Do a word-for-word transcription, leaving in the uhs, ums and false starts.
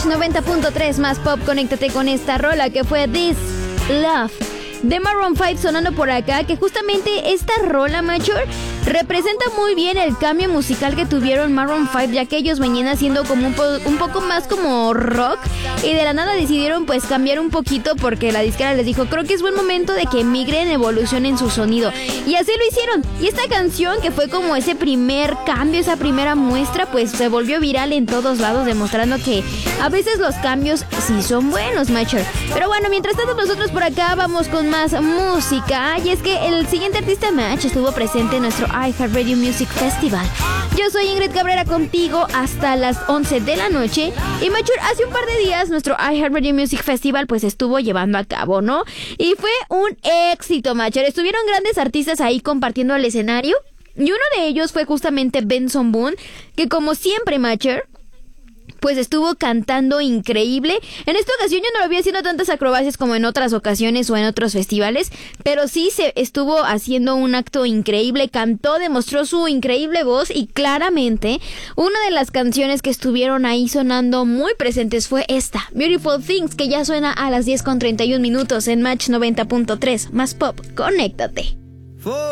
Match noventa punto tres más pop, conéctate con esta rola que fue This Love de Maroon cinco sonando por acá, que justamente esta rola, Macho, representa muy bien el cambio musical que tuvieron Maroon cinco, ya que ellos venían haciendo como un, po- un poco más como rock, y de la nada decidieron pues cambiar un poquito porque la disquera les dijo, creo que es buen momento de que migren, evolucionen su sonido, y así lo hicieron. Y esta canción, que fue como ese primer cambio, esa primera muestra, pues se volvió viral en todos lados, demostrando que a veces los cambios sí son buenos, Macho. Pero bueno, mientras tanto nosotros por acá vamos con más música, y es que el siguiente artista, Match, estuvo presente en nuestro iHeartRadio Music Festival. Yo soy Ingrid Cabrera, contigo hasta las once de la noche. Y Match, hace un par de días nuestro iHeartRadio Music Festival pues estuvo llevando a cabo, ¿no? Y fue un éxito, Match. Estuvieron grandes artistas ahí compartiendo el escenario, y uno de ellos fue justamente Benson Boone, que como siempre, Match, pues estuvo cantando increíble. En esta ocasión yo no lo vi haciendo tantas acrobacias como en otras ocasiones o en otros festivales, pero sí se estuvo haciendo un acto increíble, cantó, demostró su increíble voz, y claramente una de las canciones que estuvieron ahí sonando muy presentes fue esta, Beautiful Things, que ya suena a las diez con treinta y un minutos en Match noventa punto tres más pop, conéctate.